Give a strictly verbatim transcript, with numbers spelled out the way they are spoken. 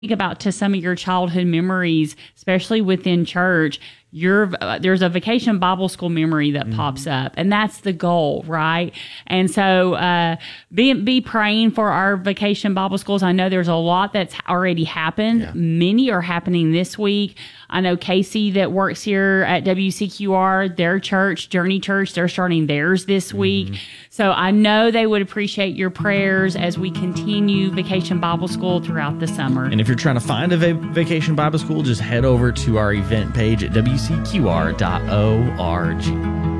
think about to some of your childhood memories, especially within church, your uh, there's a vacation Bible school memory that mm-hmm. pops up, and that's the goal, right? And so uh, be be praying for our vacation Bible schools. I know there's a lot that's already happened. Yeah. Many are happening this week. I know Casey that works here at W C Q R, their church, Journey Church, they're starting theirs this mm-hmm. week. So I know they would appreciate your prayers as we continue Vacation Bible School throughout the summer. And if you're trying to find a va- Vacation Bible School, just head over to our event page at W C Q R dot org.